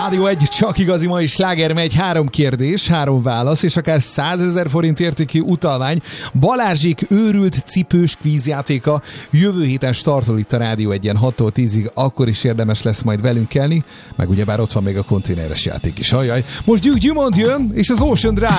Rádió 1, csak igazi mai sláger megy, 3 kérdés, 3 válasz, és akár 100 000 forint értékű utalvány. Balázsék őrült cipős kvízjátéka jövő héten startol itt a Rádió 1-en 6-tól 10-ig, akkor is érdemes lesz majd velünk kelni, meg ugyebár ott van még a konténeres játék is, ajaj. Most Duke Dumont jön, és az Ocean Drive.